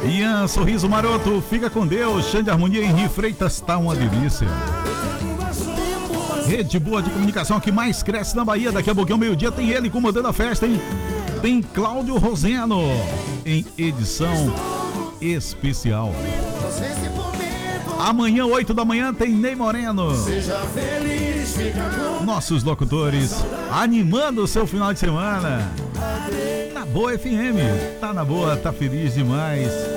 Ian, sorriso maroto, fica com Deus. Xande Harmonia, Henri Freitas, tá uma delícia. Rede boa de comunicação que mais cresce na Bahia. Daqui a pouquinho, meio-dia, tem ele comandando a festa, hein? Tem Cláudio Roseno em edição especial. Amanhã, 8 da manhã, tem Ney Moreno. Nossos locutores animando o seu final de semana. Na Boa FM, tá na boa, tá feliz demais.